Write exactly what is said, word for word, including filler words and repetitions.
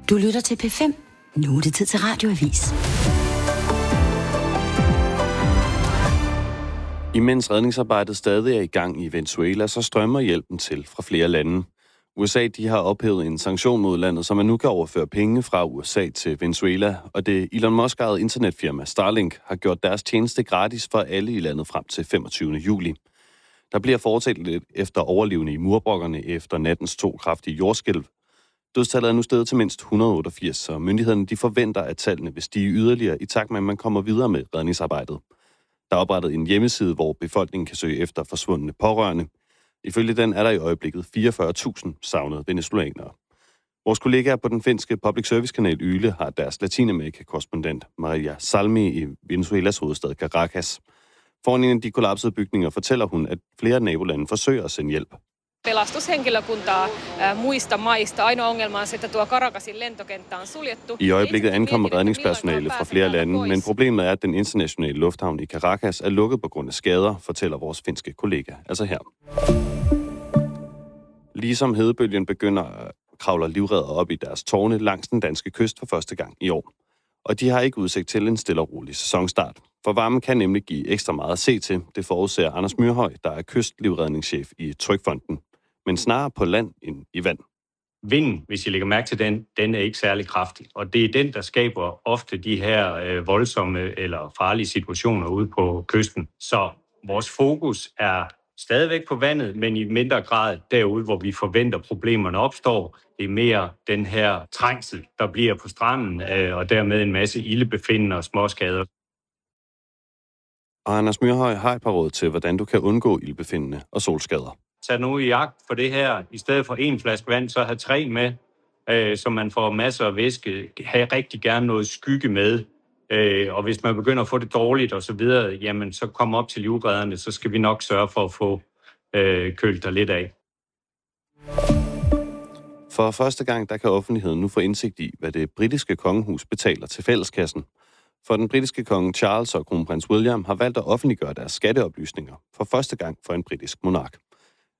Du lytter til P fem. Nu er det tid til Radioavis. Imens redningsarbejdet stadig er i gang i Venezuela, så strømmer hjælpen til fra flere lande. U S A de har ophævet en sanktion mod landet, så man nu kan overføre penge fra U S A til Venezuela, og det Elon Musk-ejede internetfirma Starlink har gjort deres tjeneste gratis for alle i landet frem til femogtyvende juli. Der bliver fortsat lidt efter overlevende i murbrokkerne efter nattens to kraftige jordskælv. Dødstallet er nu steget til mindst et hundrede og otteogfirs, og myndighederne de forventer, at tallene vil stige yderligere i takt med, at man kommer videre med redningsarbejdet. Der er oprettet en hjemmeside, hvor befolkningen kan søge efter forsvundne pårørende. Ifølge den er der i øjeblikket fireogfyrre tusind savnede venezuelanere. Vores kollegaer på den finske public service-kanal Yle har deres Latinamerika-korrespondent Maria Salmi i Venezuelas hovedstad Caracas. Foran en af de kollapsede bygninger fortæller hun, at flere nabolande forsøger at sende hjælp. Pelastushenkilökuntaa muista maista. Ainoa ongelma on se, että tuo Caracasin lentokenttä on suljettu. I øjeblikket ankommer redningspersonale fra flere lande, men problemet er, at den internationale lufthavn i Caracas er lukket på grund af skader, fortæller vores finske kollega. Altså her. Ligesom hedebølgen begynder, kravler livredder op i deres tårne langs den danske kyst for første gang i år. Og de har ikke udsigt til en stille og rolig sæsonstart. For varmen kan nemlig give ekstra meget at se til, det forudser Anders Myrhøj, der er kystlivredningschef i Trygfonden. Men snarere på land end i vand. Vinden, hvis I lægger mærke til den, den er ikke særlig kraftig. Og det er den, der skaber ofte de her øh, voldsomme eller farlige situationer ude på kysten. Så vores fokus er stadigvæk på vandet, men i mindre grad derude, hvor vi forventer, problemerne opstår. Det er mere den her trængsel, der bliver på stranden, øh, og dermed en masse ildebefindende og småskader. Og Anders Myrhøj har et par råd til, hvordan du kan undgå ildbefindende og solskader. Tag nu i jagt for det her. I stedet for en flaske vand, så have tre med, øh, så man får masser af væske. Have rigtig gerne noget skygge med. Øh, og hvis man begynder at få det dårligt og så videre, jamen så kom op til livredderne, så skal vi nok sørge for at få øh, kølt der lidt af. For første gang, der kan offentligheden nu få indsigt i, hvad det britiske kongehus betaler til fælleskassen. For den britiske konge Charles og kronprins William har valgt at offentliggøre deres skatteoplysninger for første gang for en britisk monark.